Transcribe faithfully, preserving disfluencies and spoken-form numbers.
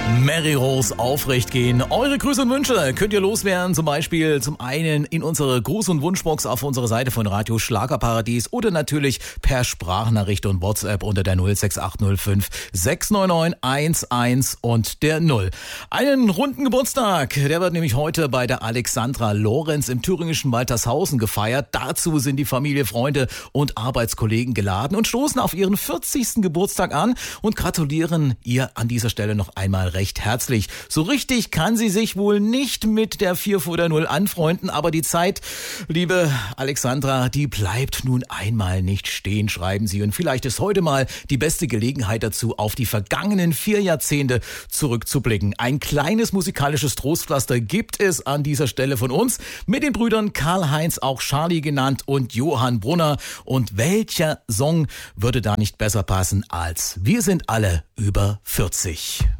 Mary Rose aufrecht gehen. Eure Grüße und Wünsche könnt ihr loswerden, zum Beispiel zum einen in unsere Gruß- und Wunschbox auf unserer Seite von Radio Schlagerparadies oder natürlich per Sprachnachricht und WhatsApp unter der null sechs acht null fünf sechs neun neun eins eins und der null. Einen runden Geburtstag, der wird nämlich heute bei der Alexandra Lorenz im thüringischen Waltershausen gefeiert. Dazu sind die Familie, Freunde und Arbeitskollegen geladen und stoßen auf ihren vierzigsten Geburtstag an und gratulieren ihr an dieser Stelle noch einmal recht herzlich. So richtig kann sie sich wohl nicht mit der vier vor der Null anfreunden, aber die Zeit, liebe Alexandra, die bleibt nun einmal nicht stehen, schreiben sie. Und vielleicht ist heute mal die beste Gelegenheit dazu, auf die vergangenen vier Jahrzehnte zurückzublicken. Ein kleines musikalisches Trostpflaster gibt es an dieser Stelle von uns mit den Brüdern Karl-Heinz, auch Charlie genannt, und Johann Brunner. Und welcher Song würde da nicht besser passen als Wir sind alle über vierzig?